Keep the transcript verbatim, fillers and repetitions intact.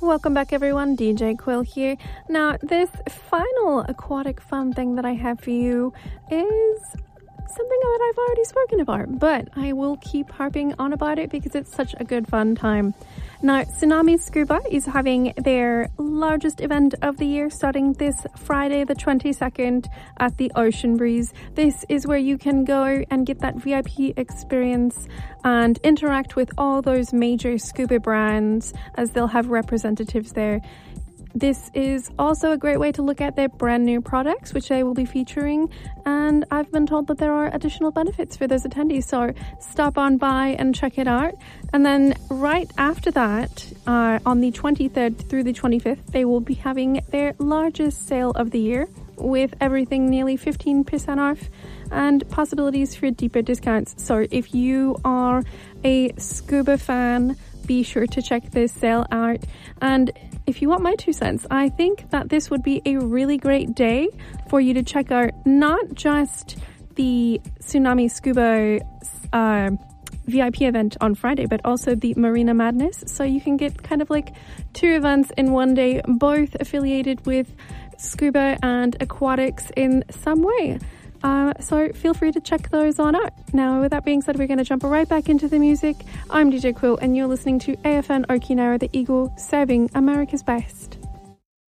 Welcome back, everyone. D J Quill here. Now, this final aquatic fun thing that I have for you is something that I've already spoken about, but I will keep harping on about it because it's such a good fun time. Now, Tsunami Scuba is having their largest event of the year starting this Friday the twenty-second at the Ocean Breeze. This is where you can go and get that V I P experience and interact with all those major scuba brands as they'll have representatives there. This is also a great way to look at their brand new products, which they will be featuring, and I've been told that there are additional benefits for those attendees, so stop on by and check it out. And then right after that, uh, on the twenty-third through the twenty-fifth, they will be having their largest sale of the year, with everything nearly fifteen percent off and possibilities for deeper discounts. So if you are a scuba fan, be sure to check this sale out. And if you want my two cents, I think that this would be a really great day for you to check out not just the Tsunami Scuba uh, V I P event on Friday, but also the Marina Madness. So you can get kind of like two events in one day, both affiliated with scuba and aquatics in some way. Uh, so feel free to check those on out. Now, with that being said, we're going to jump right back into the music. I'm D J Quill, and you're listening to A F N Okinawa, the Eagle, serving America's best.